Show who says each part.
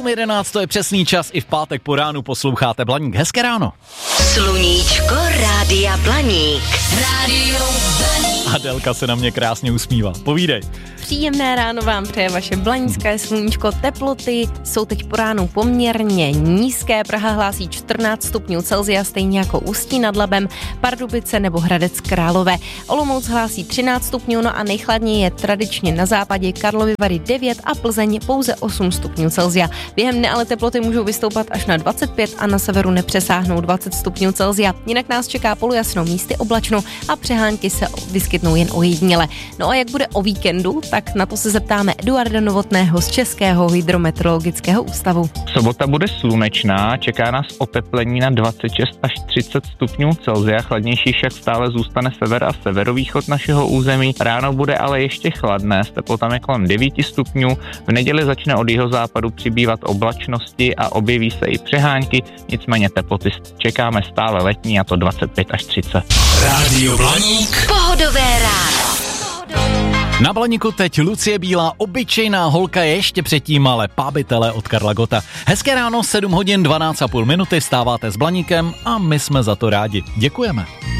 Speaker 1: 7:11 to je přesný čas, i v pátek po ránu posloucháte Blaník. Hezké ráno.
Speaker 2: Sluníčko Rádia Blaník. Rádio Blaník.
Speaker 1: Adelka se na mě krásně usmívá. Povídej.
Speaker 3: Příjemné ráno vám přeje vaše blaňské sluníčko. Teploty jsou teď po ránu poměrně nízké. Praha hlásí 14 stupňů Celsia, stejně jako Ústí nad Labem, Pardubice nebo Hradec Králové. Olomouc hlásí 13 stupňů, no a nejchladněji je tradičně na západě, Karlovy Vary 9 a Plzeň pouze 8 stupňů Celsia. Během dne ale teploty můžou vystoupat až na 25 a na severu nepřesáhnou 20 stupňů Celsia. Jinak nás čeká polojasno, místy oblačno a přehánky se vyskytnou jen ojediněle. No a jak bude o víkendu, tak na to se zeptáme Eduarda Novotného z Českého hydrometeorologického ústavu.
Speaker 4: Sobota bude slunečná, čeká nás oteplení na 26 až 30 stupňů Celsia, chladnější však stále zůstane sever a severovýchod našeho území. Ráno bude ale ještě chladné, s teplotami kolem 9 stupňů. V neděli začne od jihozápadu přibývat oblačnosti a objeví se i přehánky, nicméně teploty čekáme stále letní, a to 25 až 30.
Speaker 2: Rádio Blaník. Pohodové ráno.
Speaker 1: Na Blaníku teď Lucie Bílá, obyčejná holka je ještě předtím, ale pábitele od Karla Gotta. Hezké ráno, 7 hodin 12,5 minuty, vstáváte s Blaníkem a my jsme za to rádi. Děkujeme.